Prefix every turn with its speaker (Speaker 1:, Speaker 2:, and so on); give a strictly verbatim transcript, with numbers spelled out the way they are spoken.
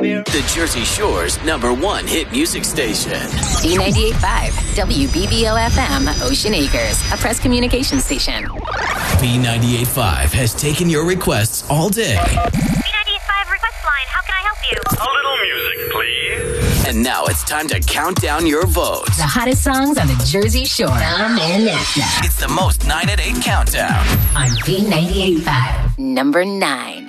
Speaker 1: baby.
Speaker 2: The Jersey Shore's number one hit music station.
Speaker 3: B ninety-eight point five, W B B O F M, Ocean Acres, a press communication station.
Speaker 2: B ninety-eight point five has taken your requests all day.
Speaker 4: B ninety-eight point five request line, how can I help you?
Speaker 5: A little music, please.
Speaker 2: And now it's time to count down your votes.
Speaker 3: The hottest songs on the Jersey Shore. Tom and Nesta.
Speaker 2: It's the most nine at eight countdown.
Speaker 3: On B ninety-eight point five, number nine.